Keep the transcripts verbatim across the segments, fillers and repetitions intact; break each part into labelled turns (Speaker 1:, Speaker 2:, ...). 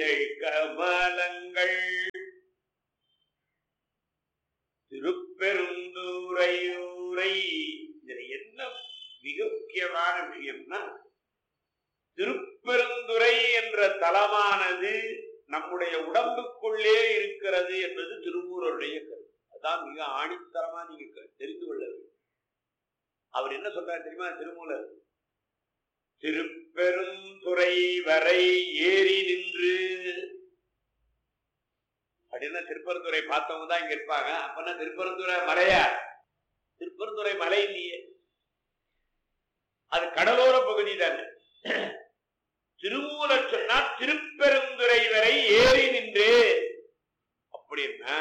Speaker 1: இதழ் கமலங்கள் திருப்பெருந்துறையூரை. இதுல என்ன மிக முக்கியமான விஷயம்னா, திருப்பெருந்துறை என்ற தலமானது நம்முடைய உடம்புக்குள்ளே இருக்கிறது என்பது திருமூலருடைய கருத்து. அதான் மிக ஆணித்தரமா நீங்க தெரிந்து கொள்ள வேண்டும். அவர் என்ன சொல்றாரு தெரியுமா? திருமூலர் திருப்பெருந்துறை வரை ஏறி நின்று அப்படின்னா திருப்பெருந்துறை பார்த்தவங்க தான் இங்க இருப்பாங்க. அப்பன்னா திருப்பெருந்துறை மலையா? திருப்பெருந்துறை மலை இல்லையே, அது கடலோர பகுதி தானே. திருமூலர் சொன்னா திருப்பெருந்துறை வரை ஏறி நின்று. அப்படின்னா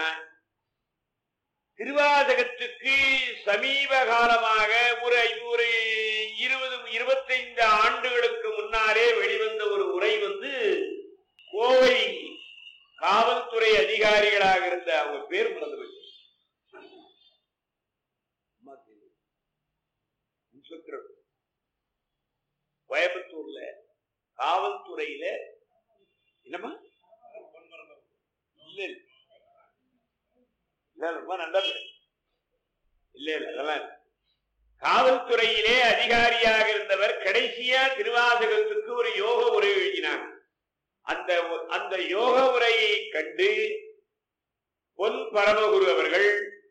Speaker 1: திருவாசகத்துக்கு சமீப காலமாக ஒரு ஒரு இருபது இருபத்தைந்து ஆண்டுகளுக்கு முன்னாலே வெளிவந்த ஒரு உரை வந்து கோவை காவல்துறை அதிகாரிகளாக இருந்த அவங்க பேர் மறந்து போச்சு, கோயம்புத்தூர்ல காவல்துறையில என்னமா இல்ல இல்ல ரொம்ப நல்லது இல்ல இல்ல அதெல்லாம் காவல்துறையிலே அதிகாரியாக இருந்தவர் கடைசியா திருவாசகத்துக்கு ஒரு யோக உரை எழுதினார். அந்த அந்த யோக உரையை கண்டு பொன் பரமகுரு அவர்கள்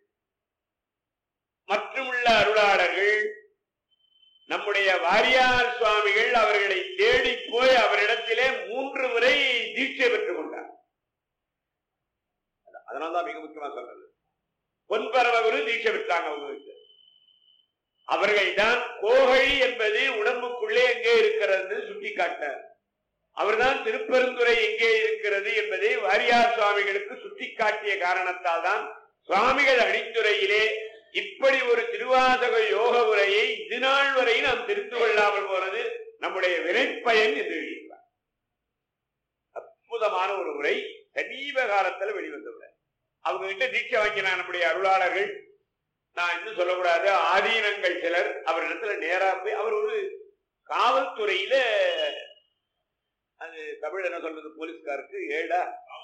Speaker 1: மற்றுமுள்ள அருளாளர்கள் நம்முடைய வாரியார் சுவாமிகள் அவர்களை தேடி போய் அவரிடத்திலே மூன்று முறை தீட்சை பெற்றுக் கொண்டார். அதனால்தான் மிக முக்கியமா சொல்றது, பொன் பரமகுரு தீட்சை பெற்றாங்க அவங்களுக்கு. அவர்கள் தான் கோகழி என்பது உடம்புக்குள்ளே எங்கே இருக்கிறது சுட்டி காட்டார். அவர்தான் திருப்பெருந்துறை எங்கே இருக்கிறது என்பதை வாரியார் சுவாமிகளுக்கு சுட்டி காட்டிய காரணத்தால் தான் சுவாமிகள் அணித்துறையிலே இப்படி ஒரு திருவாசக யோக உரையை இது நாள் வரை நாம் தெரிந்து கொள்ளாமல் போனது நம்முடைய வினைப்பயன் என்று எழுதியிருப்பார். அற்புதமான ஒரு உரை, சமீப காலத்தில் வெளிவந்த உரை. அவங்க கிட்ட தீட்சை வாங்கினா நம்முடைய அருளாளர்கள், நான் இன்னும் சொல்லக்கூடாது, ஆதீனங்கள் சிலர் அவரிடத்துல நேரா போய், அவர் ஒரு காவல்துறையில, அது தமிழ் என்ன சொல்றது, போலீஸ்காருக்கு ஏடா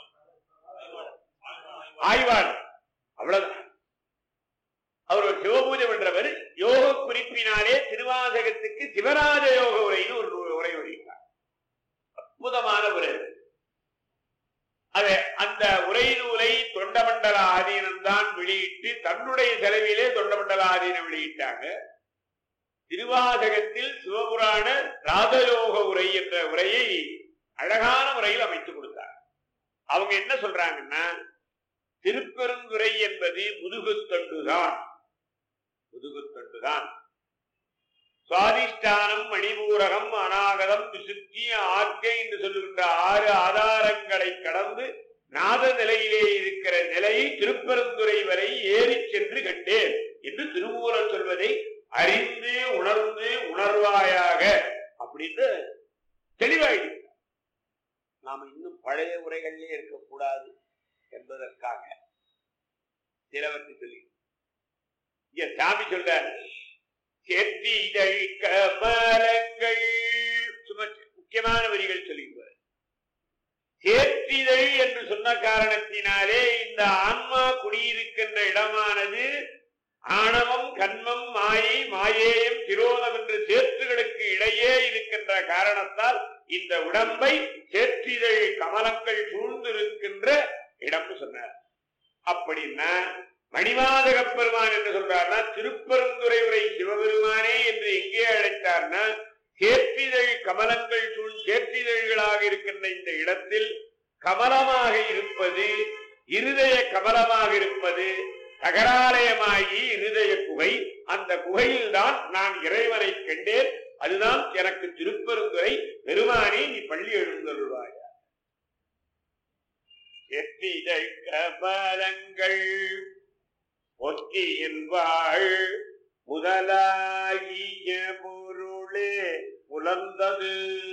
Speaker 1: ஆய்வாளர், அவ்வளவுதான். அவர் ஒரு சிவபூஜை பண்றவர். யோக குறிப்பினாலே திருவாசகத்துக்கு சிவராஜ யோக உரைன்னு ஒரு உரை வருகிறார். அற்புதமான உரை. அது அந்த உரை நூலை தொண்டமண்டல ஆதீனம் தான் வெளியிட்டு தன்னுடைய செலவிலே தொண்டமண்டல ஆதீனம் வெளியிட்டாங்க. திருவாசகத்தில் சிவபுராண ராஜயோக உரை என்ற உரையை அழகான முறையில் அமைத்துக் கொடுத்தார். அவங்க என்ன சொல்றாங்கன்னா, திருப்பெருந்துறை என்பது முதுகுத்தண்டுதான், முதுகுத்தண்டுதான். சுவாதிஷ்டானம், மணிபூரகம், அநாகதம், விசுத்தி, ஆர்க்கை என்று சொல்லுகின்ற ஆறு ஆதாரங்களை கடந்து நாத நிலையிலே இருக்கிற நிலையை திருப்பெருந்துறை வரை ஏறி சென்று கண்டேன் என்று திருமூலர் சொல்வதை அறிந்து உணர்ந்து உணர்வாயாக அப்படின்னு தெளிவாயிடுங்க. நாம இன்னும் பழைய உரைகளிலே இருக்கக்கூடாது என்பதற்காக சிலவற்றை சொல்லி இங்க சாமி சொல்றாரு, செத்தி இதழ் கமலங்கள், சும்மா முக்கியமான வரிகள் சொல்லிடுவார். சேற்றிதழ் என்று சொன்ன காரணத்தினாலே இந்த ஆன்மா குடியிருக்கின்ற இடமானது ஆணவம், கண்மம், மாயை, மாயேயம், திரோதம் என்ற சேற்றுகளுக்கு இடையே இருக்கின்ற காரணத்தால் இந்த உடம்பை சேற்றிதழ் கமலங்கள் சூழ்ந்திருக்கின்ற இடம்னு சொன்னார். அப்படின்னா மணிவாதக பெருமான் என்று சொல்றார்னா திருப்பெருந்துறை உரை சிவபெருமானே என்று எங்கே அழைத்தார்னா, சேற்றிதழ் கமலங்கள் சூழ் சேற்றிதழ்களாக இருக்கின்ற இந்த இடத்தில் கமலமாக இருப்பது, இருதய கமலமாக இருப்பது தகராலயமாகி இருதய குகை. அந்த குகையில் தான் நான் இறைவனை கண்டேன். அதுதான் எனக்கு திருப்பெருந்துறை. பெருமானே நீ பள்ளி எழுந்தருள்வாயா. சேற்றிதழ் கமலங்கள் ஒத்தியின் வாழ் முதலாகிய பொருளே புலர்ந்தது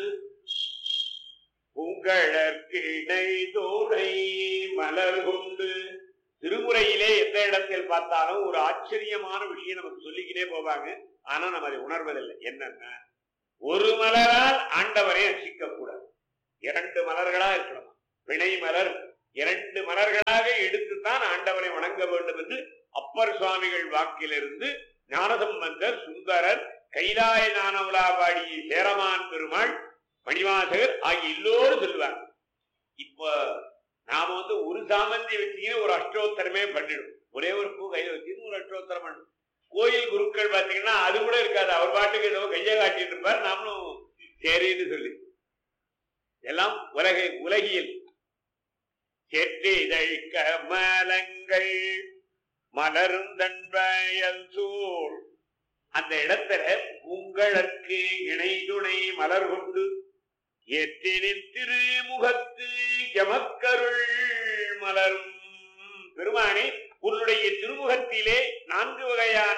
Speaker 1: உங்களற்கிணை தோரை மலர் கொண்டு. திருமுறையிலே எந்த இடத்தில் பார்த்தாலும் ஒரு ஆச்சரியமான விஷயம் நமக்கு சொல்லிக்கிட்டே போவாங்க. ஆனா நம்ம அதை உணர்வதில்லை. என்னன்னா, ஒரு மலரால் ஆண்டவரை ரசிக்க கூடாது, இரண்டு மலர்களா இருக்கணும். பிணை மலர் இரண்டு மலர்களாக எடுத்துத்தான் ஆண்டவனை வணங்க வேண்டும் என்று அப்பர் சுவாமிகள் வாக்கிலிருந்து ஞானசம்பந்தர், சுந்தரர், கைலாய ஞானவுலாபாடிய சேரமான் பெருமாள், மணிவாசகர் ஆகிய எல்லோரும் சொல்லுவாங்க. இப்ப நாம வந்து ஒரு சாமந்தி வச்சுக்கிற ஒரு அஷ்டோத்தரமே பண்ணிடும். ஒரே ஒரு பூ கையில வச்சு ஒரு அஷ்டோத்தரம் பண்ணும். கோயில் குருக்கள் பாத்தீங்கன்னா அது கூட இருக்காது. அவர் பாட்டுக்கு ஏதோ கையை காட்டிட்டு இருப்பார், நாமளும் சரின்னு சொல்லி எல்லாம் உலக உலகியல். செற்றிதழ் கமலங்கள் மலரும் தன்பயல் சூழ் அந்த இடத்துல உங்களுக்கு இணை துணை மலர் கொண்டு ஏற்றினின் திருமுகத்து எமக்கருள் மலரும். பெருமானே, உன்னுடைய திருமுகத்திலே நான்கு வகையான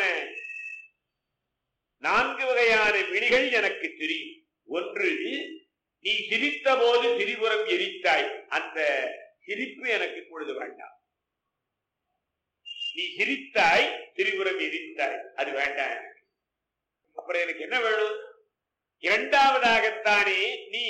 Speaker 1: நான்கு வகையான விழிகள் எனக்கு தெரியும். ஒன்று, நீ சிரித்த போது திரிபுரம் எரித்தாய். அந்த சிரிப்பு எனக்கு இப்பொழுது வேண்டாம். நீ சிரித்தாய், திரிபுரம் எரித்தாய், அது வேண்டாம் எனக்கு. அப்புறம் எனக்கு என்ன வேணும்? இரண்டாவதாகத்தானே நீ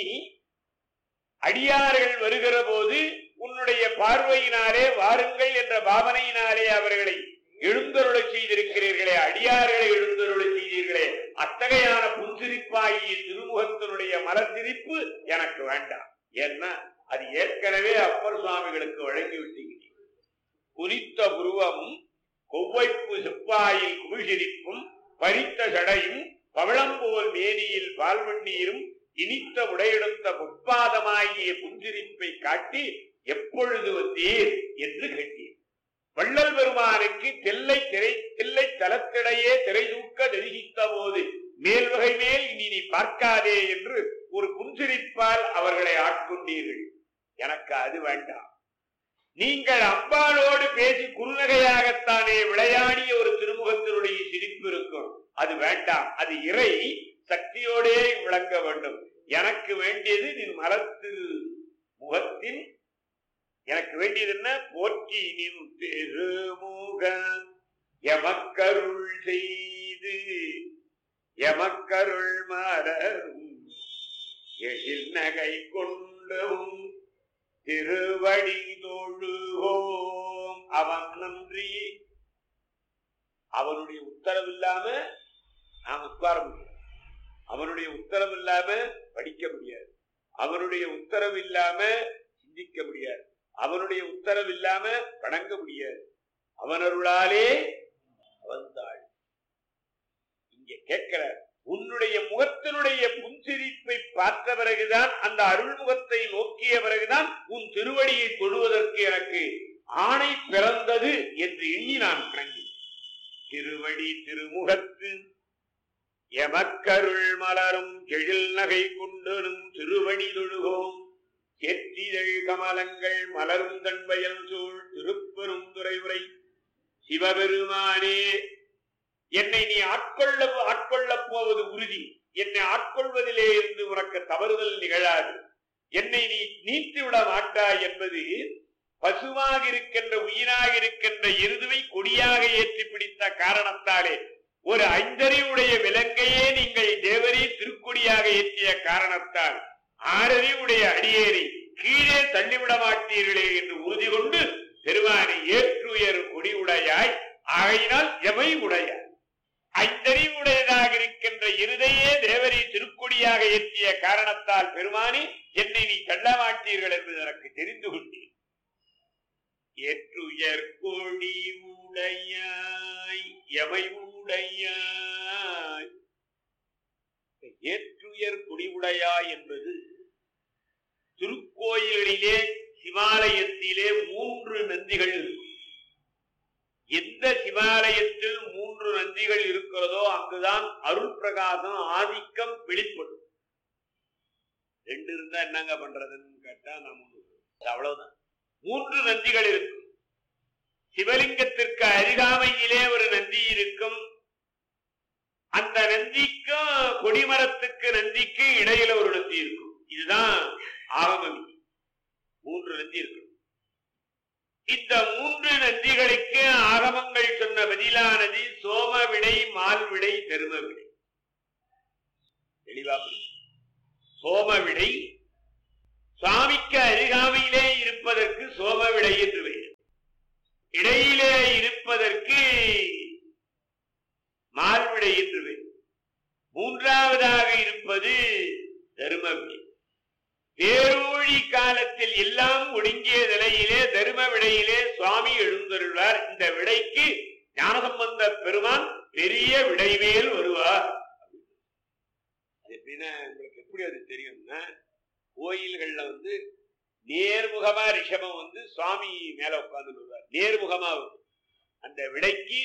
Speaker 1: அடியார்கள் வருகிற போது உன்னுடைய பார்வையினாலே வாருங்கள் என்ற பாவனையினாலே அவர்களை எழுந்தருளை செய்திருக்கிறீர்களே, அடியார்களை எழுந்தருளை செய்தீர்களே, அத்தகையான புன்சிரிப்பாகிய திருமுகத்தினுடைய மலர்சிரிப்பு எனக்கு வேண்டாம். ஏன்னா அது ஏற்கனவே அப்பர் சுவாமிகளுக்கு வழங்கி விட்டீங்க. குறித்த புருவமும் கொவ்வைப்பு செப்பாயில் குமிழ்சிரிப்பும் பறித்த சடையும் பவளம்போல் மேனியில் பால்வண்ணீரும் இனித்த உடையெடுத்த பொற்பாதமாகிய புன்சிரிப்பை காட்டி எப்பொழுது வந்தீர் என்று கேட்டீர். வள்ளல் பெருமானுக்கு தெல்லை திரை தெல்லை தலத்திடையே திரை தூக்க தரிசித்த போது மேல்வகை மேல் இனி நீ பார்க்காதே என்று ஒரு புன்சிரிப்பால் அவர்களை ஆட்கொண்டீர்கள். எனக்கு அது வேண்டாம். நீங்கள் அம்பாளோடு பேசி குறுநகையாகத்தானே விளையாடிய ஒரு திருமுகத்தினுடைய சிரிப்பு இருக்கும், அது வேண்டாம். அது இறை சக்தியோடே விளங்க வேண்டும். எனக்கு வேண்டியது நீ மலத்து முகத்தின், எனக்கு வேண்டியது என்ன? போற்றி நின் திருமுக எமக்கருள் செய்து எமக்கருள் மலரும் எழில் நகை கொண்டும் திருவடி தொழுவோம். அவன் நன்றி. அவனுடைய உத்தரவு இல்லாம நாம் உட்கார முடியாது. அவனுடைய உத்தரவு இல்லாம படிக்க முடியாது. அவனுடைய உத்தரவு இல்லாம சிந்திக்க முடியாது. அவனுடைய உத்தரவு இல்லாம வணங்க முடியாது. அவனருளாலே அவன்தாள். இங்க கேட்கிறார், உன்னுடைய முகத்தினுடைய புன்சிரிப்பை பார்த்த பிறகுதான், அந்த அருள்முகத்தை நோக்கிய பிறகுதான் உன் திருவடியை தொழுவதற்கு எனக்கு ஆணை பிறந்தது என்று எண்ணி நான் வணங்கி. திருவடி திருமுகத்து எமக்கருள் மலரும் எழில் நகை கொண்டனும் திருவடி தொழுவோம். செற்றிதழ் கமலங்கள் மலரும் தன்பயல் சூழ் திருப்பெரும் துறைவுரை சிவபெருமானே, என்னை நீ ஆட்கொள்ள ஆட்கொள்ளப் போவது உறுதி. என்னை ஆட்கொள்வதிலே இருந்து உனக்கு தவறுதல் நிகழாது. என்னை நீ நீத்து விட மாட்டாய் என்பது பசுவாக இருக்கின்ற உயிராக இருக்கின்ற எருதுவை கொடியாக ஏற்றி பிடித்த காரணத்தாலே, ஒரு ஐந்தறிவுடைய விலங்கையே நீங்கள் தேவரே திருக்கொடியாக ஏற்றிய காரணத்தால் ஆறறிவுடைய அடியேறி கீழே தள்ளிவிட மாட்டீர்களே என்று உறுதி கொண்டு பெருமானை ஏற்றுயர் கொடி உடையாய், ஆகையினால் எமை உடையாய். ஐந்தறிவுடையதாக இருக்கின்ற இருதையே தேவரை திருக்கொடியாக ஏற்றிய காரணத்தால் பெருமானி என்னை நீ தள்ள மாட்டீர்கள் என்று எனக்கு தெரிந்து கொண்டேன். ஏற்றுயர் கொடி உடையாய் எமை உடையாய். ஏற்றுயர் கொடி உடையாய் என்பது திருக்கோயில்களிலே சிவாலயத்திலே மூன்று நந்திகள் இருக்கும். எந்த சிவாலயத்தில் மூன்று நந்திகள் இருக்கிறதோ அங்குதான் அருள் பிரகாசம் ஆதிக்கம் வெளிப்படும். ரெண்டு இருந்தா என்னங்க பண்றதுன்னு கேட்டா நம்ம அவ்வளவுதான். மூன்று நந்திகள் இருக்கும். சிவலிங்கத்திற்கு அருகாமையிலே ஒரு நந்தி இருக்கும். அந்த நந்திக்கும் கொடிமரத்துக்கு நந்திக்கு இடையில ஒரு நந்தி இருக்கும். இதுதான் ஆகமம். மூன்று நந்தி இருக்கும். இந்த மூன்று நந்திகளுக்கு ஆகமங்கள் சொன்ன பதிலானது சோம விடை, மால் விடை, தரும விடை. தெளிவா சோம விடை சுவாமிக்கு அருகாமையிலே இருப்பதற்கு சோம விடை என்று பெயர். இடையிலே இருப்பதற்கு மால்விடை என்று பெயர். மூன்றாவதாக இருப்பது தரும விடை. பேரூழி காலத்தில் எல்லாம் ஒடுங்கிய நிலையிலே தரும விடையிலே சுவாமி எழுந்தருள்வார். இந்த விடைக்கு ஞானசம்பந்த பெருமான் பெரிய விடைமேல் வருவார். எப்படின்னா உங்களுக்கு எப்படி அது தெரியும்னா, கோயில்கள்ல வந்து நேர்முகமா ரிஷபம் வந்து சுவாமி மேல உட்கார்ந்து வருவார். நேர்முகமா வரும். அந்த விடைக்கு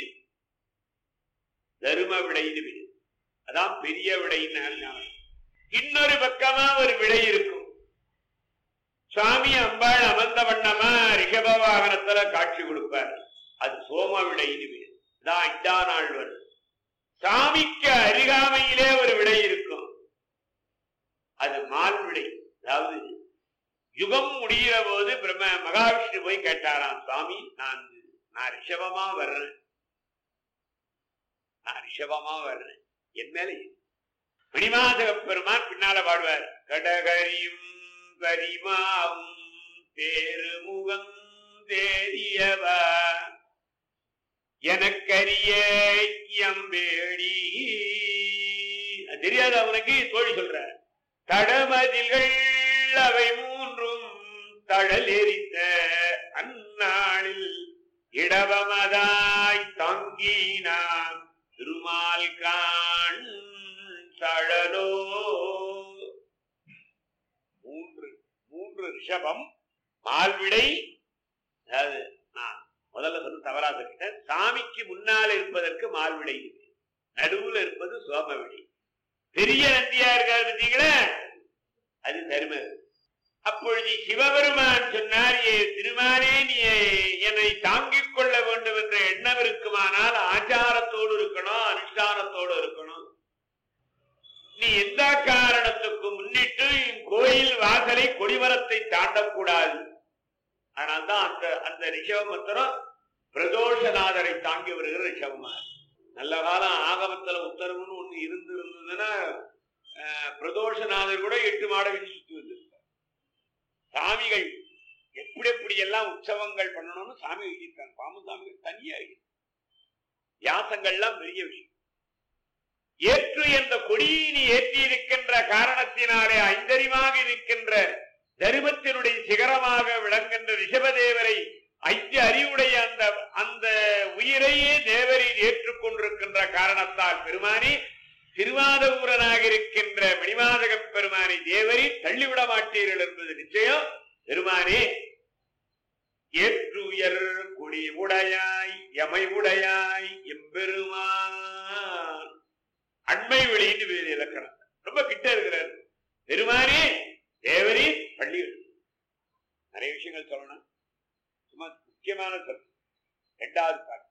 Speaker 1: தரும விடைன்னு பேரு. அதான் பெரிய விடைன்னு. இன்னொரு பக்கமா ஒரு விடை இருக்கும். சுவாமி அம்பாள் அமர்ந்த வண்ணமா ரிஷப வாகனத்துல காட்சி கொடுப்பார். அது சோம விடைன்னு பேரு. அதான் அஞ்சா நாள் வரும். சாமிக்கு அருகாமையிலே ஒரு விடை இருக்கும். அது மால் விடை. அதாவது யுகம் முடிகிற போது பிரம்ம மகாவிஷ்ணு போய் கேட்டாராம், சுவாமி நான் நான் ரிஷபமா வர்றேன், நான் ரிஷபமா வர்றேன், என் மேல மணிமாதக பெருமான் பின்னால பாடுவார். கடகரியும் கரிமாவும் தேருமுகம் தேரியவா எனக்கரிய எம்பேடி. தெரியாத அவனுக்கு தோழி சொல்ற. தடமதில்கள் அவை மூன்றும் தழல் எரித்த அந்நாளில் இடவமதாய் தாங்கினான் திருமால் காண் தழலோ. மூன்று மூன்று ரிஷபம் மால்விடை. அதாவது நான் முதல்ல சொன்ன தவறா சொல்லிட்டேன். சாமிக்கு முன்னால் இருப்பதற்கு மால்விடை, நடுவுல இருப்பது சோமவிடை. பெரிய நந்தியா இருக்காரு பார்த்தீங்களா, அது தரும. அப்பொழுது சிவபெருமான் சொன்னார், ஏ திருமாலே நீ என்னை தாங்கிக் கொள்ள வேண்டும் என்ற எண்ணம் இருக்குமானால் ஆச்சாரத்தோடு இருக்கணும், அனுஷ்டானத்தோடு இருக்கணும். நீ எந்த காரணத்துக்கு முன்னிட்டு கோயில் வாசலை கொடிமரத்தை தாண்டக்கூடாது. ஆனால்தான் அந்த அந்த ரிஷபமத்திரம் பிரதோஷநாதரை தாங்கி வருகிற ரிஷபமார். நல்ல காலம் ஆகமத்துல உத்தரவுன்னு ஒண்ணு இருந்து இருந்ததுன்னா பிரதோஷநாதர் கூட எட்டு மாட வச்சு சுத்தி வந்திருக்கார். சாமிகள் எப்படி எப்படி எல்லாம் உற்சவங்கள் பண்ணணும்னு சாமி எழுதியிருக்காங்க. பாம்பு சாமிகள் தனியா வியாசங்கள்லாம் பெரிய விஷயம். ஏற்று என்ற கொடியினி ஏற்றி இருக்கின்ற காரணத்தினாலே ஐந்தறிவாக இருக்கின்ற தருமத்தினுடைய சிகரமாக விளங்குகின்ற ரிஷபதேவரை ஐந்து அறிவுடைய அந்த அந்த உயிரையே தேவரில் ஏற்றுக்கொண்டிருக்கின்ற காரணத்தால் பெருமானி திருவாதூரனாக இருக்கின்ற மணிமாதக பெருமானி தேவரி தள்ளிவிட மாட்டீர்கள் என்பது நிச்சயம். பெருமானே ஏற்றுயர் குடி உடையாய் எமை உடையாய் எம்பெருமான். அண்மை வெளியிட்டு வேறு இலக்கணம் ரொம்ப கிட்ட இருக்கிறார். பெருமானே தேவரி பள்ளிகள். நிறைய விஷயங்கள் சொல்லணும். சும்மா முக்கியமான சொல். இரண்டாவது பாட்டு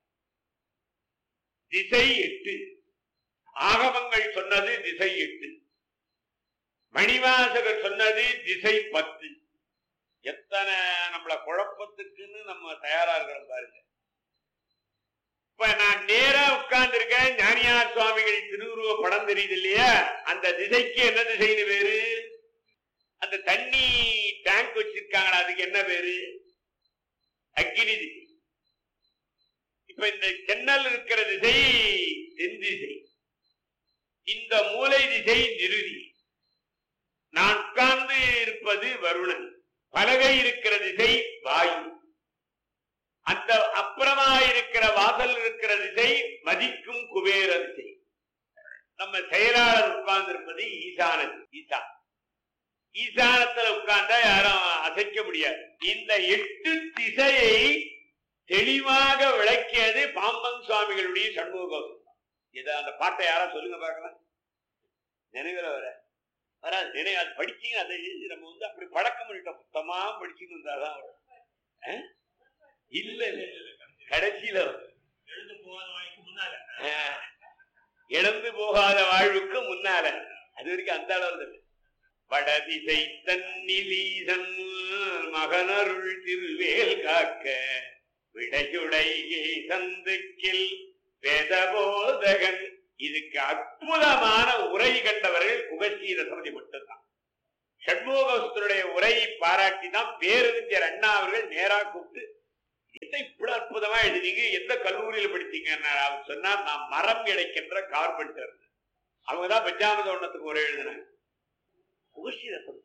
Speaker 1: திசை எட்டு. ஆகமங்கள் சொன்னது திசை எட்டு, மணிவாசகர் சொன்னது திசை பத்து. எத்தனை நம்மள குழப்பத்துக்குன்னு நம்ம தயாரா இருக்கிறோம் பாருங்க. இப்ப நான் நேரா உட்கார்ந்து இருக்கேன், ஞானியார் சுவாமிகள் திருவுருவ படம் தெரியுது இல்லையா, அந்த திசைக்கு என்ன திசைன்னு பேரு? அந்த தண்ணி டேங்க் வச்சிருக்காங்களா, அதுக்கு என்ன பேரு? அக்னி திசை. இப்ப இந்த சென்னல் இருக்கிற திசை தென் திசை, இந்த மூலை திசை நிருதி. நான் உட்கார்ந்து இருப்பது வருணன். பலகை இருக்கிற திசை வாயு. அந்த அப்புறமா இருக்கிற வாசல் இருக்கிற திசை மதிக்கும் குபேர திசை. நம்ம செயலாளர் உட்கார்ந்து இருப்பது ஈசான ஈசா. ஈசானத்துல உட்கார்ந்தா யாரும் அசைக்க முடியாது. இந்த எட்டு திசையை தெளிவாக விளக்கியது பாம்பன் சுவாமிகளுடைய சண்முக கோஷம். இத அந்த பாட்டை யாரா சொல்லுங்க பார்க்கலாம். நினைவுல வர வராது. நினை அது படிச்சீங்க, அதை நம்ம வந்து அப்படி பழக்கம் பண்ணிட்டோம். புத்தமா படிச்சுன்னு வந்தாதான் இல்ல கடைசியில எழுந்து போகாத வாழ்வுக்கு முன்னால இழந்து போகாத வாழ்வுக்கு முன்னால அது வரைக்கும் அந்த அளவு. வடதிசை தன்னிலீசன் மகனருள் திருவேல் காக்க விடையுடை சந்துக்கில் வேதபோதகன். இதுக்கு அற்புதமான உரை கண்டவர்கள் குகசீர சமதி மட்டும்தான். ஷண்முகவஸ்தருடைய உரையை பாராட்டி தான் பேரறிஞர் அண்ணா அவர்கள் நேரா கூப்பிட்டு என்ன இப்படி அற்புதமா எழுதிங்க, எந்த கல்லூரியில் படித்தீங்க அவர் சொன்னார், நான் மரம் கிடைக்கின்ற கார்பெண்டர். அவங்கதான் பஞ்சாமிர்த ஒண்ணத்துக்கு உரை எழுதினாங்க. புகழ்ச்சி ரசம்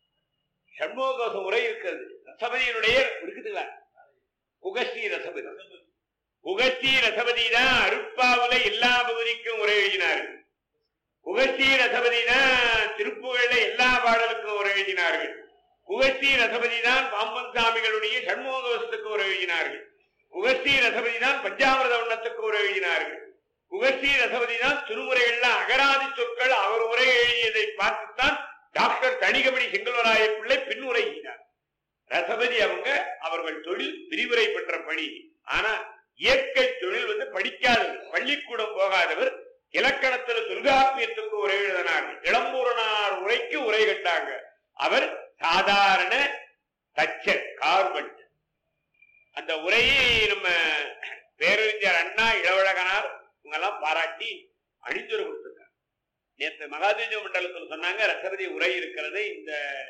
Speaker 1: ஷண்முகவசம் உரை இருக்கிறது, ரசபதியினுடைய இருக்குதுங்களா, புகழ்ச்சி ரசபதி. புகழ்ச்சி ரசபதி தான் அருப்பாவுல எல்லா பகுதிக்கும் உரை எழுதினார்கள். புகழ்ச்சி ரசபதி தான் திருப்புகழ்ல எல்லா பாடலுக்கும் உரை எழுதினார்கள். புகழ்ச்சி ரசபதி தான் பாம்பன் சாமிகளுடைய ஷண்முகவசத்துக்கு உரை எழுதினார்கள். புகழ்ச்சி ரசபதி தான் பஞ்சாமிர்த ஒண்ணத்துக்கு உரை எழுதினார்கள். புகழ்ச்சி ரசபதி தான் திருமுறைகள்ல அகராதி சொற்கள் அவர் உரை எழுதியதை பார்த்துத்தான் டாக்டர் தணிகமணி செங்கல்வராய பிள்ளை பின்னுரை எழுதினார். ரசபதி அவங்க அவர்கள் தொழில் விரிவுரை பண்ற பணி. ஆனா இயற்கை தொழில் வந்து படிக்காதவர், பள்ளிக்கூடம் போகாதவர். இலக்கணத்துல தொல்காப்பியத்துக்கு உரை எழுதினார்கள். இளம்பூரனார் உரைக்கு உரை கண்டாங்க. அவர் சாதாரண தச்சர், கார்பெண்டர். அந்த உரையை நம்ம பேரறிஞர் அண்ணா, இளவழகனார் இவங்கெல்லாம் பாராட்டி அணிந்துரை கொடுத்திருக்காங்க. நேற்று மகாதேஜ மண்டலத்தில் சொன்னாங்க ரசபதி உரை இருக்கிறது, இந்த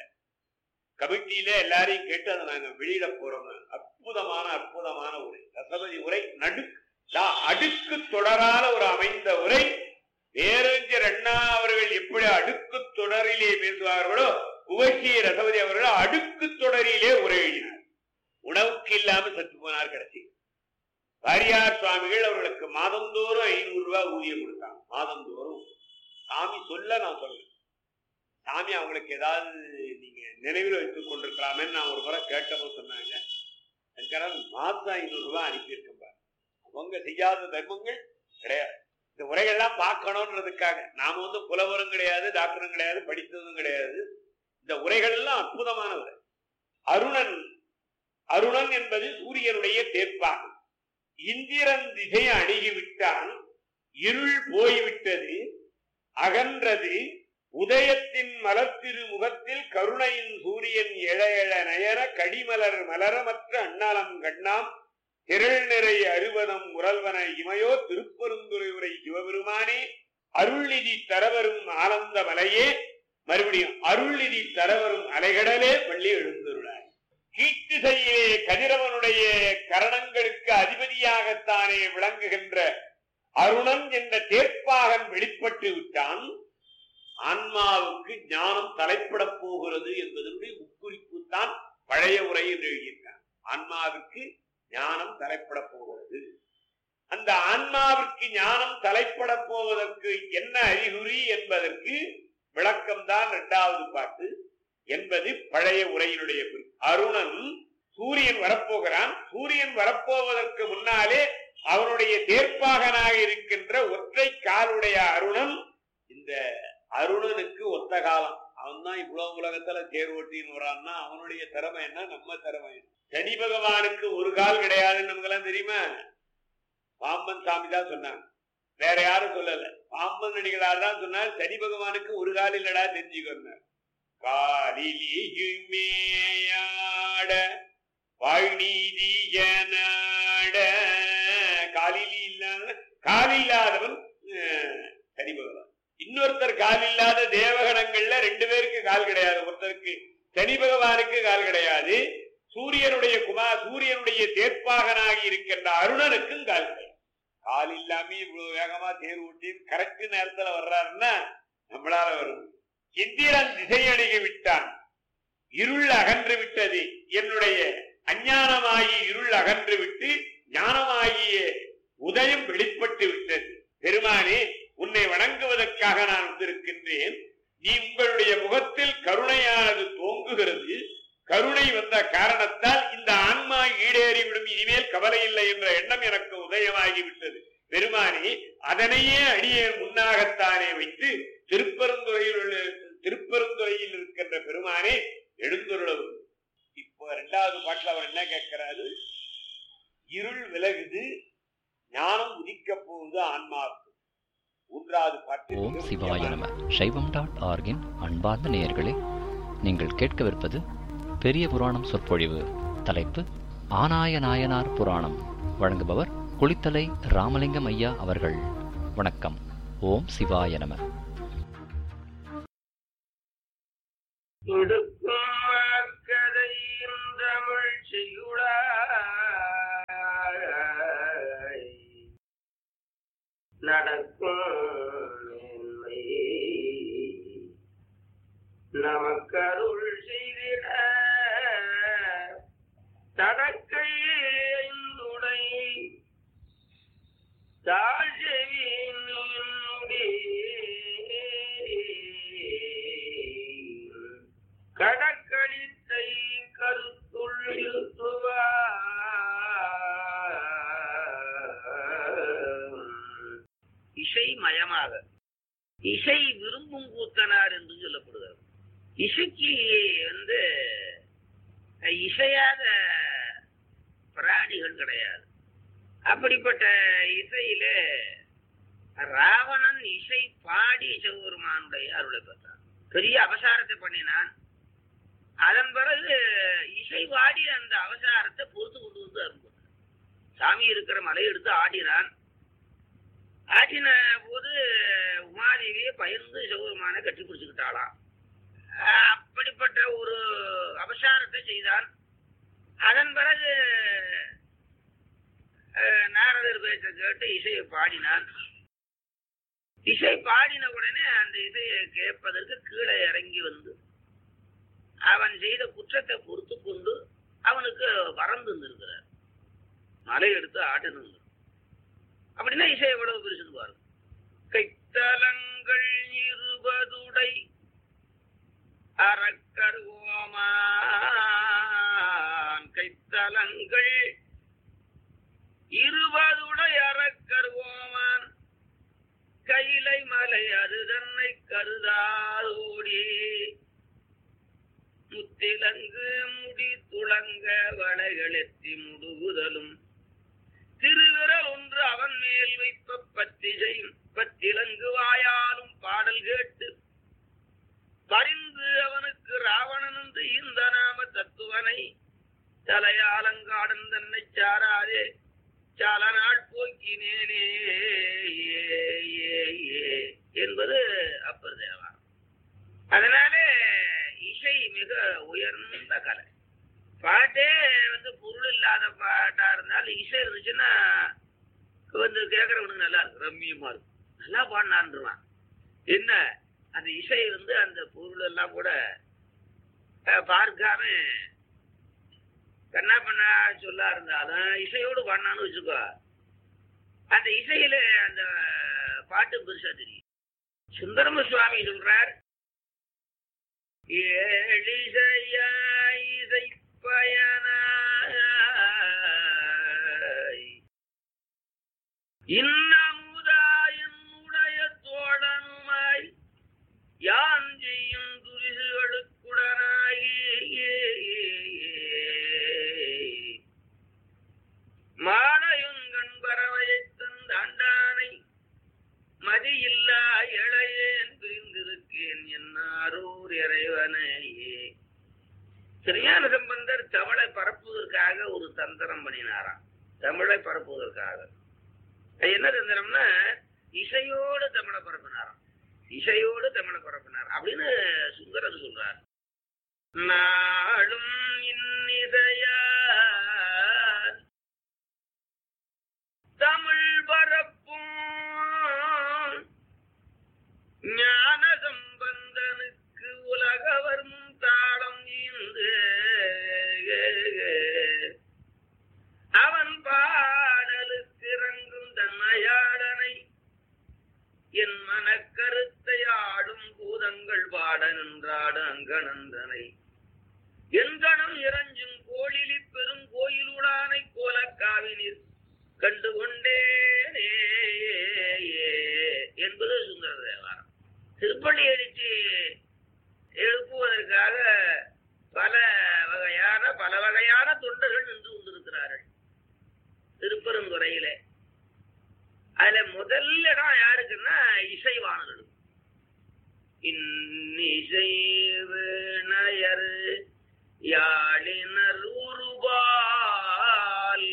Speaker 1: கமிட்டியில எல்லாரையும் கேட்டு அதை நாங்க வெளியிட போறோம். அற்புதமான அற்புதமான உரை ரசபதி உரை. நடு அடுக்கு தொடரால ஒரு அமைந்த உரை. பேரறிஞர் அண்ணா அவர்கள் எப்படி அடுக்கு தொடரிலே பேசுவார்களோ, புகழ்ச்சி ரசபதி அவர்கள் அடுக்கு தொடரிலே உரை எழுதினார். உணவுக்கு இல்லாம சத்து போனார். கடைசி வாரியார் சுவாமிகள் அவர்களுக்கு மாதந்தோறும் ஐநூறு ரூபாய் ஊதியம் கொடுத்தாங்க. மாதந்தோறும் சாமி சொல்ல நான் சொல்றேன். சாமி அவங்களுக்கு ஏதாவது நீங்க நினைவில் வைத்துக் கொண்டிருக்கலாமே நான் ஒரு முறை கேட்டபோது சொன்னாங்க, சங்கரன் மாசம் ஐநூறு ரூபாய் அனுப்பியிருக்கேன். அவங்க செய்யாத தர்மங்கள் கிடையாது. இந்த உரைகள்லாம் பார்க்கணும்ன்றதுக்காக நாம வந்து புலவரும் கிடையாது, டாக்டரும் கிடையாது, படித்ததும் கிடையாது. இந்த உரைகள் எல்லாம் அற்புதமான உரை. அருணன் அருணன் என்பது சூரியனுடைய தேர்ப்பாகும். இந்திரன் திசை அணுகிவிட்டான், இருள் போய்விட்டது, அகன்றது உதயத்தின் மலர்த்திரு முகத்தில் கருணையின் சூரியன் எழ எழ நயர கடிமலர் மலரமற்ற அண்ணாலம் கண்ணாம் திரள் நிறை அறுபதம் உறல்வன இமையோ திருப்பெருந்துறை உரை சிவபெருமானே அருள்நிதி தரவரும் ஆனந்த மலையே. மறுபடியும் அருள்நிதி தரவரும் அலைகடலே பள்ளி எழுந்துள்ளார். கீழ்த்திசையிலே கதிரவனுடைய கரணங்களுக்கு அதிபதியாகத்தானே விளங்குகின்ற அருணன் என்ற தேர்ப்பாகன் வெளிப்பட்டு விட்டான். ஆன்மாவுக்கு ஞானம் தலைப்பட போகிறது என்பதனுடைய உட்குறிப்பு தான் பழைய உரையில் எழுதியிருக்கான். ஆன்மாவுக்கு ஞானம் தலைப்பட போகிறது. அந்த ஆன்மாவிற்கு ஞானம் தலைப்பட போவதற்கு என்ன அறிகுறி என்பதற்கு விளக்கம் தான் இரண்டாவது பாட்டு என்பது பழைய உரையினுடைய குறிப்பு. அருணன் சூரியன் வரப்போகிறான். சூரியன் வரப்போவதற்கு முன்னாலே அவனுடைய தேர்ப்பாகனாக இருக்கின்ற ஒற்றை காலுடைய அருணன், இந்த அருணனுக்கு ஒத்த காலம். அவன் தான் இவ்வளவு உலகத்துல தேர் ஓட்டின்னு வரான்னா அவனுடைய திறமை என்ன, நம்ம திறமை என்ன? சனி பகவானுக்கு ஒரு கால் கிடையாதுன்னு நமக்கெல்லாம் தெரியுமா? பாம்பன் சாமி தான் சொன்னாங்க, வேற யாரும் சொல்லல. பாம்பன் அடிகளார் தான் சொன்னார் சனி பகவானுக்கு ஒரு கால் இல்லடா தெரிஞ்சுக்கொண்டார். காலிலியுமேயாட வாழ்நீதியனாட, காலிலி இல்லாத கால் இல்லாதவன் சனி பகவான். இன்னொருத்தர் கால் இல்லாத தேவகணங்கள்ல ரெண்டு பேருக்கு கால் கிடையாது. ஒருத்தருக்கு சனி பகவானுக்கு கால் கிடையாது. சூரியனுடைய குமார் சூரியனுடைய தேர்ப்பாகனாகி இருக்கின்ற அருணனுக்கும் கால் கிடையாது. கால் இல்லாம இவ்வளவு வேகமா தேர் ஊட்டி கரெக்ட் நேரத்துல வர்றாருன்னா நம்மளால வரும். இந்திரன் திசை அணுகி விட்டான், இருள் அகன்று விட்டது. என்னுடைய அஞ்ஞானமாகி இருள் அகன்று விட்டு ஞானமாகிய உதயம் வெளிப்பட்டு விட்டது. பெருமானே, உன்னை வணங்குவதற்காக நான் வந்திருக்கின்றேன். நீ உங்களுடைய முகத்தில் கருணையானது தோங்குகிறது. கருணை வந்த காரணத்தால் இந்த ஆன்மா ஈடேறிவிடும், இனிமேல் கவலை இல்லை என்ற எண்ணம் எனக்கு உதயமாகிவிட்டது. பெருமானே, அதனையே அடியேன் முன்னாகத்தானே வைத்து திருப்பெருந்துறையில் உள்ள திருப்பெருந்துறையில் இருக்கின்ற பெருமானே எழுந்துள்ளது. இப்போ இரண்டாவது பாட்டில் அவர் என்ன கேட்கிறாரு? இருள் விலகுது, ஞானம் உதிக்க போகுது ஆன்மாவுக்கு. மூன்றாவது பாட்டு.
Speaker 2: ஓம் சிவாய நம. சைவம் டாட் ஆர்கின் அன்பார்ந்த நேயர்களே, நீங்கள் கேட்கவிருப்பது பெரிய புராணம் சொற்பொழிவு. தலைப்பு ஆனாய நாயனார் புராணம். வழங்குபவர் குளித்தலை ராமலிங்கம் ஐயா அவர்கள். வணக்கம். ஓம் சிவாய நம.
Speaker 3: இடுக்கும் கதையின் தமிழ் செய்யுளாய் நடக்கும் மேன்மை நமக்கருள் செய்திட தடக்கை ஐந்துடை தாழ்செவியினுடி கடக்களித்தை கருத்துள் இசை மயமாக இசை விரும்பும் கூத்தனார் என்று சொல்லப்படுகிறது. இசைக்கு வந்து இசையாத பிராணிகள் கிடையாது. அப்படிப்பட்ட இசையில ராவணன் இசை பாடி சிவபெருமானுடைய அருளை பெற்றான். பெரிய அபசாரத்தை பண்ணினான். அதன் பிறகு இசை பாடி அந்த அவசாரத்தை பொறுத்து கொண்டு வந்து அருள் சாமி இருக்கிற மலையை எடுத்து ஆடினான். ஆடின போது உமாதேவியை பயந்து சிவபெருமானை கட்டி பிடிச்சுக்கிட்டாளாம். அப்படிப்பட்ட ஒரு அபசாரத்தை செய்தான். அதன் பிறகு நாரதர் பேச்சை கேட்டு இசையை பாடினான். இசை பாடின உடனே அந்த இசையை கேட்பதற்கு கீழே இறங்கி வந்து அவன் செய்த குற்றத்தை பொறுத்து கொண்டு அவனுக்கு வரம் தந்திருக்கிறார். மலை எடுத்து ஆட்டணும். அப்படின்னா இசை எவ்வளவு பெருசுன்னு பாருங்க. கைத்தலங்கள் இருபதுடை அறக்கருவோமான் கைத்தலங்கள் இருபதுடை அறக்கருவோமான் கைலை மலை அது தன்னை கருதாதோடி முத்திலங்கு முடி துளங்க வளைகளெத்தி முடுகுதலும் திருவிரல் ஒன்று அவன் மேல் வைப்ப பத்திசையும் பத்திலங்கு வாயாலும் பாடல் கேட்டு பரிந்து அவனுக்கு ராவணன் என்று இந்த நாம தத்துவனை தலையாலங்காடன் தன்னை சாராதே சால நாள் போக்கினேனே என்பது அப்பர் தேவாரம். அதனாலே இசை மிக உயர்ந்த கலை. பாட்டே வந்து பொருள் இல்லாத பாட்டா இருந்தாலும் இசை இருந்துச்சுன்னா வந்து கேட்கறவனுக்கு நல்லா இருக்கு, ரம்மியமா இருக்கும், நல்லா பாடினான்றான். என்ன அந்த இசை வந்து அந்த பொருள் எல்லாம் கூட பார்க்காம கண்ணா பண்ணா சொல்லா இருந்தாலும் இசையோடு பாடினான்னு வச்சுக்கோ, அந்த இசையில அந்த பாட்டு பெருசா தெரியும். சுந்தரம சுவாமி சொல்றார், ஏழிசையாய் இசை பயனாய் இன்னமுதாயனுடைய தோழனுமாய் யான் செய்யும் துரிசுகளுக்குடனாகி மாலையுங்கண் பறவையை தந்தாண்டானை மதியில்லா இளையேன் பிரிந்திருக்கேன் என்னாரூர் இறைவனையே. திருஞான சம்பந்தர் தமிழை பரப்புவதற்காக ஒரு தந்திரம் பண்ணினாராம். தமிழை பரப்புவதற்காக என்ன தந்திரம்னா இசையோடு தமிழை பரப்பினாராம். இசையோடு தமிழை பரப்பினார் அப்படின்னு சுந்தரர் சொல்றார். நாளும் இன்னிசையா தமிழ் பரப்பும் ஞான சம்பந்தனுக்கு உலகவர் முன் தாளம் ஈந்து அவன் பாடலுக்கு இறங்கும் தன்மையாளனை என் மனக்கருத்தை ஆடும் பூதங்கள் பாட நின்றாடு அங்கனந்தனை என்கணம் இறஞ்சும் கோழிலி பெரும் கோயிலுடானை கோலக்காவினில் கண்டுகொண்டேனே என்பது சுந்தர தேவாரம். திருப்பள்ளி அடிச்சு எழுப்புவதற்காக பல வகையான பல வகையான தொண்டர்கள் நின்று கொண்டிருக்கிறார்கள் திருப்பெருந்துறையிலே. அதுல முதல் இடம் யாருக்குன்னா இசைவாணர்களுக்கு. இன்னிசை வேணையர் யாழினர் உருபால்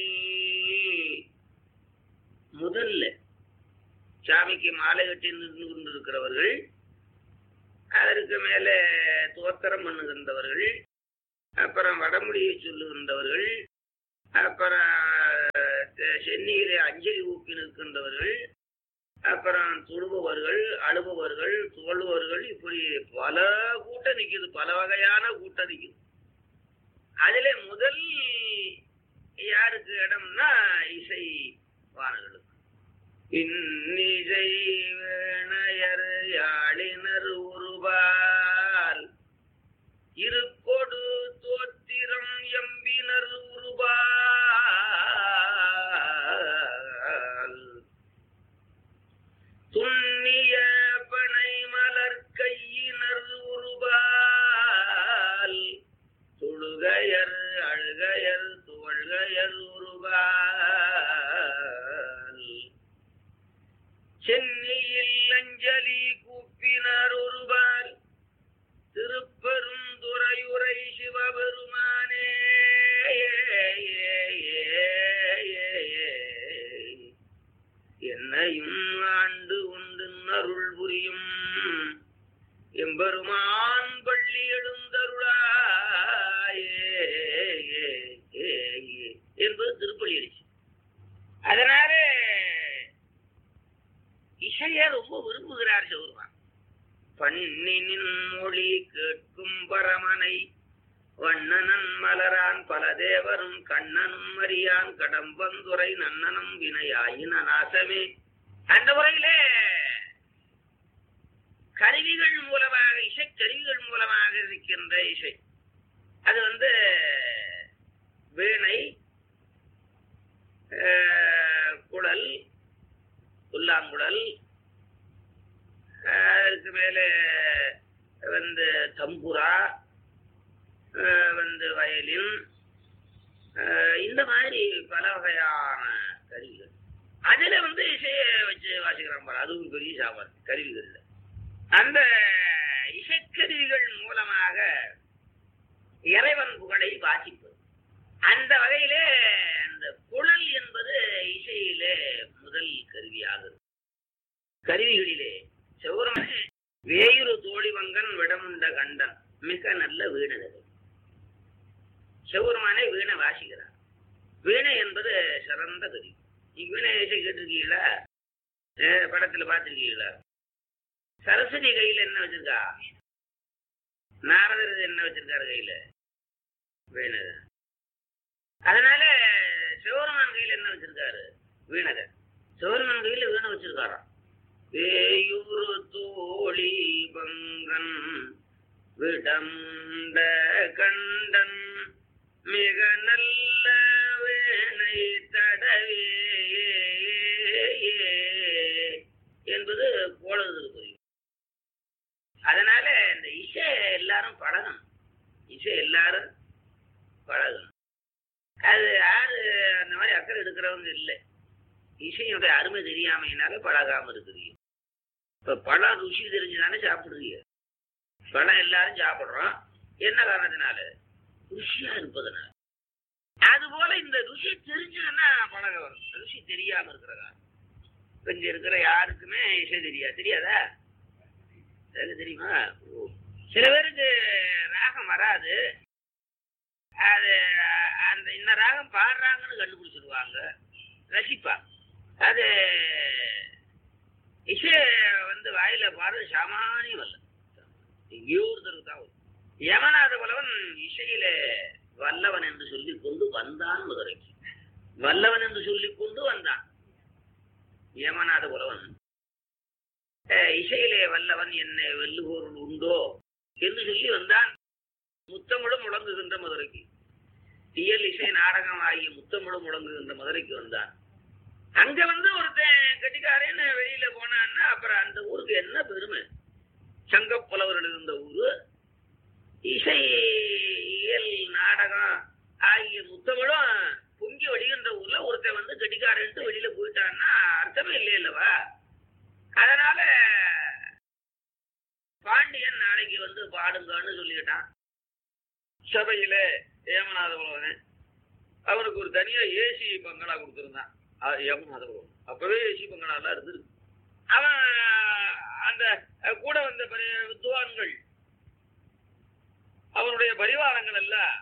Speaker 3: முதல்ல சாமிக்கு மாலை கட்டி நின்று கொண்டிருக்கிறவர்கள் அதற்கு மேலே தோத்திரம் பண்ணுகின்றவர்கள், அப்புறம் வடமொழியை சொல்லுகின்றவர்கள், அப்புறம் சென்னையிலே அஞ்சலி ஊக்கி நிற்கின்றவர்கள், அப்புறம் துழுபவர்கள், அழுபவர்கள், துவழுவர்கள், இப்படி பல கூட்டம் நிற்குது, பல வகையான கூட்டம் நிற்குது. அதுல முதல் யாருக்கு இடம்னா இசை வாணர்களுக்கு. இன்னிசை வேணையர் யாழினர் உருவால் இருக்கொடு தோத்திரம் எம்பினர் உருவால் துண்ணிய பனை மலர் கையினர் உருவால் தொழுகையர் அழுகையர் துவழ்கையர் உருவால் சென்னையில் அஞ்சலி கூப்பினர் ஒருவால் திருப்பெருந்துறையுரை சிவபெருமானே என்னையும் ஆண்டு உண்டு அருள் புரியும் எம்பெருமான் பள்ளி எழுந்தருளாயே என்பது திருப்பள்ளி எழுச்சி. அதனால இசையை ரொம்ப விரும்புகிறார் சிவபெருமான். பண்ணினின் மொழி கேட்கும் பரமனை வண்ணனன் மலரான் பல தேவரும் கண்ணனும் அறியான் கடம்பந்துரை நன்னனும் வினையாயின் நாசமே. அந்த முறையிலே கருவிகள் மூலமாக, இசை கருவிகள் மூலமாக இருக்கின்ற இசை, அது வந்து வீணை, குழல், புல்லாங்குழல், அதுக்கு மேலே வந்து தம்புரா, வந்து வயலின், இந்த மாதிரி பல வகையான கருவிகள். அதுல வந்து இசையை வச்சு வாசிக்கிறான் பாரு, அதுவும் பெரிய சாப்பாடு கருவிகள். அந்த இசைக்கருவிகள் மூலமாக இறைவன் புகழை வாசிப்பது. அந்த வகையிலே அந்த குழல் என்பது இசையிலே முதல் கருவியாகும். கருவிகளிலே சிவபெருமானே வேயுறு தோழிவங்கன் விடமுண்ட கண்டன் மிக நல்ல வீணர்கள். சிவபெருமானே வீணை வாசிக்கிறார். வீணை என்பது சிறந்த கருவி. நீ வீணை இசை கேட்டிருக்கீங்களா? படத்துல பார்த்திருக்கீங்களா? சரஸ்வதி கையில என்ன வச்சிருக்கா? நாரதர் என்ன வச்சிருக்காரு கையில? வீணை. அதனால சிவபெருமான் கையில என்ன வச்சிருக்காரு? வீணை. சிவபெருமான் கையில வீணை வச்சிருக்காராம். வேயூரு தோழி பங்கன் விடமுண்ட கண்டன் மிக நல்ல வேணை தடவே என்பது போலதுக்கு புரியும். அதனால இந்த இசை எல்லாரும் பழகணும். இசை எல்லாரும் பழகணும். அது யாரு அந்த மாதிரி அக்கறை எடுக்கிறவங்க இல்லை. இசையுடைய அருமை தெரியாமையினால பழகாம இருக்கிறீங்க. இப்ப பழம் ருசி தெரிஞ்சுதானே சாப்பிடுறீங்க. பழம் எல்லாரும் சாப்பிடுறோம். என்ன காரணத்தினால? ருசியா இருப்பதுனால. அது போல இந்த ருசி தெரிஞ்சதுன்னா பழக வரும். ருசி தெரியாம இருக்கிறதா இங்க இருக்கிற யாருக்குமே இசை தெரியாது. தெரியாதா? தெரியுமா? சில பேருக்கு ராகம் வராது. அது அந்த இந்த ராகம் பாடுறாங்கன்னு கண்டுபிடிச்சிருவாங்க, ரசிப்பாங்க. அது இசை வந்து வாயில பாடுறது சாமானியம் அல்ல, எங்கேயோ ஒருத்தருக்கு தான் வரும். யமநாத புலவன் இசையில வல்லவன் என்று சொல்லிக் கொண்டு வந்தான் மதுரைக்கு. வல்லவன் என்று சொல்லிக் கொண்டு வந்தான் யமநாத புலவன். இசையிலே வல்லவன் என்ன வெல்லுபொருள் உண்டோ என்று சொல்லி வந்தான். முத்தமிழும் முழங்குகின்ற மதுரைக்கு, இயல் இசை நாடகம் ஆகிய முத்தமிழும் முழங்குகின்ற மதுரைக்கு வந்தான். அங்க வந்து ஒருத்தன் கட்டிக்காரன்னு வெளியில போனான்னா அப்புறம் அந்த ஊருக்கு என்ன பெருமை. சங்க புலவர்கள் இருந்த ஊரு, இசை இயல் நாடகம் ஆகிய முத்தமிழும் பொங்கி வழிகின்ற ஊர்ல ஒருத்தன் வந்து கட்டிக்காரன்ட்டு வெளியில போயிட்டான்னா அர்த்தமே இல்லை இல்லவா? அதனால பாண்டியன் நாளைக்கு வந்து பாடுங்கன்னு சொல்லிக்கிட்டான் சபையில. ஏமநாத புலவன் அவனுக்கு ஒரு தனியா ஏசி பங்களா கொடுத்துருந்தான். ஏமநாத புலவன் அப்பவே ஏசி பங்களாலாம் இருந்துருக்கு. அவன் அந்த கூட வந்த வித்வான்கள் அவருடைய பரிவாரங்கள் எல்லாம்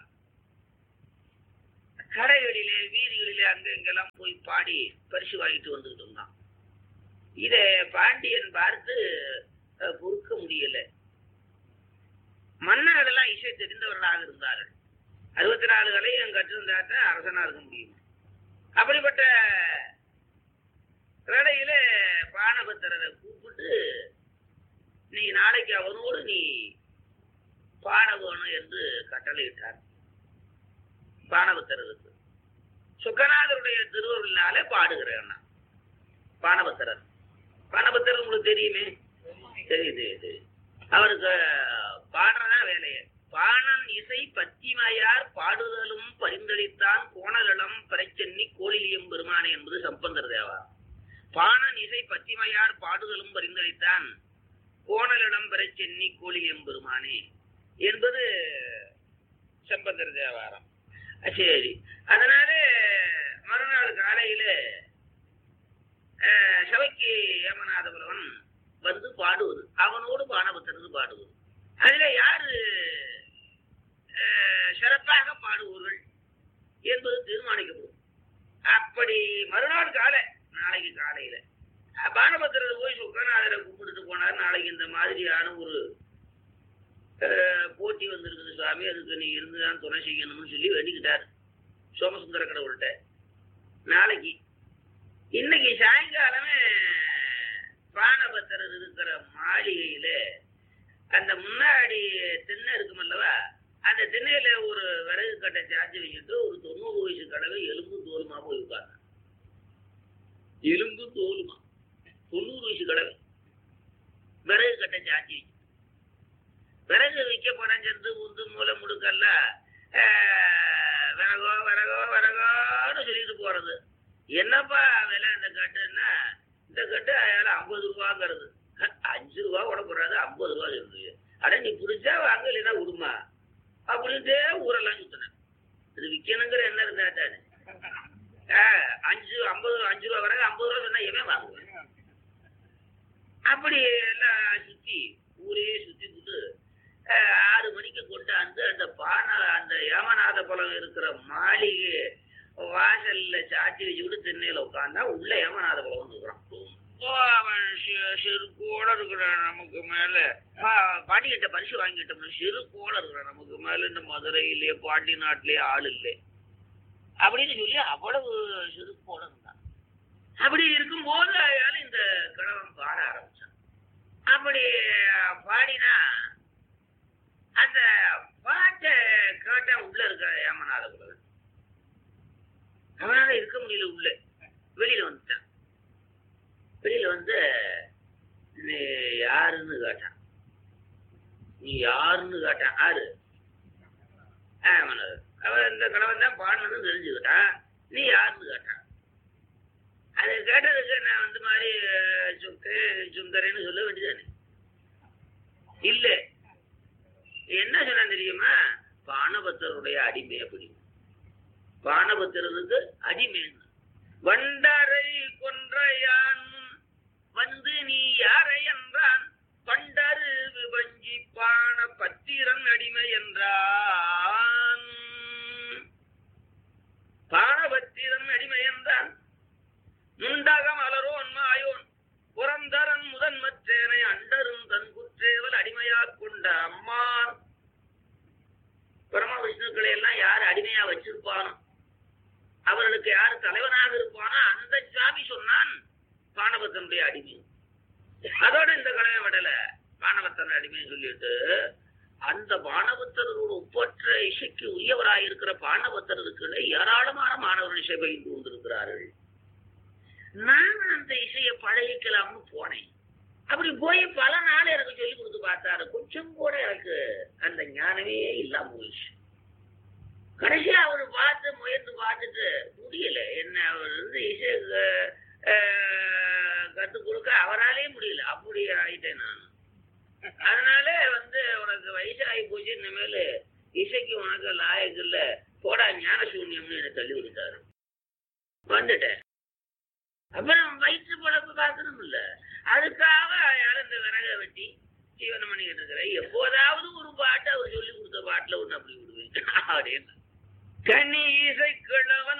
Speaker 3: கடைகளிலே வீதிகளிலே அங்க இங்கெல்லாம் போய் பாடி பரிசு வாங்கிட்டு வந்துட்டு இருந்தான். இதை பாண்டியன் பார்த்து பொறுக்க முடியல. மன்னர்கள் எல்லாம் இசை தெரிந்தவர்களாக இருந்தார்கள். அறுபத்தி நாலு கலையும் கற்றிருந்தாட்ட அரசனா இருக்க முடியும். அப்படிப்பட்ட வேளையில பானபத்திரரை கூப்பிட்டு நீ நாளைக்கு அவனோடு நீ பாட வேணும் என்று கட்டளையிட்டார். பானபத்திரருக்கு சுக்கநாதருடைய திருவருளினாலே பாடுகிறேன். பானபத்திரர் பானபத்திரர் உங்களுக்கு தெரியுமே, தெரியுது. இது அவருக்கு பாடுறதா வேலையை. பாணன் இசை பத்திமையார் பாடுதலும் பரிந்தளித்தான் கோணலம் பிரச்சன்னி கோழிலியம் பெருமானே என்பது சம்பந்தர் தேவா. பாணன் இசை பத்திமையார் பாடுதலும் பரிந்தளித்தான் கோணலிடம் பிரச்சன்னி கோழிலியம் பெருமானே என்பது சம்பந்தர் தேவாரம். சரி, அதனால மறுநாள் காலையில சபைக்கு ஏமநாதபுரவன் வந்து பாடுவது, அவனோடு பானபத்திரது பாடுவது. அதுல யாரு சிறப்பாக பாடுவார்கள் என்பது தீர்மானிக்கப்படும். அப்படி மறுநாள் காலை நாளைக்கு காலையில பானபத்திரத்தை போய் சுக்கநாதரை கூப்பிட்டு போனார். நாளைக்கு இந்த மாதிரியான ஒரு போட்டி வந்திருக்குது சுவாமி, அதுக்கு நீ இருந்துதான் துணை செய்யணும்னு சொல்லி வேண்டிக்கிட்டார் சோமசுந்தர கடவுள்கிட்ட. நாளைக்கு இன்னைக்கு சாயங்காலமே பானபத்திரர் இருக்கிற மாளிகையில அந்த முன்னாடி திண்ணை இருக்கும் அல்லவா, அந்த திண்ணையில ஒரு விறகு கட்டை சார்ஜ் வச்சுட்டு ஒரு தொண்ணூறு வயசு கடவை எலும்பு தோலுமா போய் உட்கார்ந்து. எலும்பு தோலுமா தொண்ணூறு வயசு கடவை விறகு கட்டை சார்ஜ் வச்சு விறகு வைக்க போறேன் சென்று உந்து மூலை முடுக்கல்ல விறகோ விறகோ விறகோன்னு சொல்லிட்டு போறது. என்னப்பா விலை இந்த கட்டுன்னா, இந்த கட்டு அயால ஐம்பது ரூபாங்கிறது. அஞ்சு ரூபா கூட போடுறாது, ஐம்பது ரூபா சொல்லுது. அட நீ பிடிச்சா வாங்க, இல்லைன்னா விடுமா அப்படின்ட்டே ஊரெல்லாம் சுத்தினேன். இது விற்கணுங்கிற என்ன இருந்தாட்டாரு அஞ்சு ஐம்பது அஞ்சு ரூபா வராங்க, ஐம்பது ரூபா சொன்னா எவன் வாங்குவேன். அப்படி எல்லாம் சுத்தி ஊரையே சுத்தி விட்டு ஆறு மணிக்கு கொண்டாந்து அந்த பானை அந்த ஏமநாத பழம் இருக்கிற மாளிகை வாசல்ல சாத்தி வச்சுக்கிட்டு திண்ணையில உட்காந்தா உள்ள ஏமநாத பழம் வந்துக்கிறான். அவன் செருக்கோட இருக்கிறான் நமக்கு மேல. பாண்டிகிட்ட பரிசு வாங்கிட்டோம்னா செருக்கோட இருக்கிறான் நமக்கு மேல. இந்த மதுரையிலேயே பாண்டி நாட்டிலேயே ஆள் இல்லை அப்படின்னு சொல்லி அவ்வளவு செருக்கோட இருந்தான். அப்படி இருக்கும் போது அயால இந்த கிழவன் பாட ஆரம்பிச்சான். அப்படி பாடினா அந்த பாட்டை கேட்டா உள்ள இருக்க ஏமநாத பழம் அவனால இருக்க முடியல. உள்ள வெளியில வந்துட்டான். வெளியில வந்து நீ யாருன்னு கேட்டான். நீ யாருன்னு கேட்டான். ஆறு அவன் இந்த கணவன் தான் பாடணும்னு தெரிஞ்சுக்கிட்டான். நீ யாருன்னு கேட்டான். அது கேட்டதுக்கு நான் வந்து மாதிரி சொக்கு சுந்தரன்னு சொல்ல வேண்டியதானே. இல்ல என்ன சொன்ன தெரியுமா, பானபத்திரருடைய அடிமை. அப்படி பானபத்திரருக்கு அடிமை. வண்டரை கொன்றையான் வந்து நீ யாரை என்றான், பண்டரு விபஞ்சி பான பத்திரன் அடிமை என்றான். பானபத்திரன் அடிமை என்றான். முண்டகம் அலரோன் மாயோன் புறந்தரன் முதன்மற்றேனை அண்டரும் தன் குற்றேவல் அடிமையா கொண்ட அம்மான். பரம விஷ்ணுக்களை எல்லாம் யாரு அடிமையா வச்சிருப்பானோ, அவர்களுக்கு யாரு தலைவனாக இருப்பானோ அந்த சாமி சொன்னான் பானபத்தனுடைய அடிமை. அதோட இந்த கலையை விடல பானபத்தன் அடிமைன்னு சொல்லிட்டு அந்த பானபத்தரோடு ஒப்பற்ற இசைக்கு உரியவராக இருக்கிற பானபத்தருக்கு ஏராளமான மாணவர்கள் இசை பயின்று கொண்டிருக்கிறார்கள். நான் அந்த இசையை பழகிக்கலாம்னு போனேன். அப்படி போய் பல நாள் எனக்கு சொல்லி கொடுத்து பார்த்தாரு. கொஞ்சம் கூட எனக்கு அந்த ஞானமே இல்லாம போயிடுச்சு. கடைசியா அவரு பார்த்து முயற்சி பார்த்துட்டு முடியல. என்ன அவர் வந்து இசை கற்றுக் கொடுக்க அவராலே முடியல. அப்படி ஆயிட்டேன் நான். அதனால வந்து உனக்கு வயசாகி போச்சு, இனிமேல் இசைக்கு உனக்கு லாயக்கு இல்ல, போடா ஞான சூன்யம்னு என்னை தள்ளி விடுத்தாரு. வந்துட்டேன். அப்புறம் வயிற்று பழப்பு பார்க்கணும் இல்ல, அதுக்காக யாரும் இந்த விறகை வெட்டி ஜீவனம் பண்ணிக்கிட்டு இருக்கிறேன். எப்போதாவது ஒரு பாட்டு அவர் சொல்லி கொடுத்த பாட்டுல ஒண்ணு அப்படி விடுவேன் அப்படின்னு. கன்னி இசை கிழவன்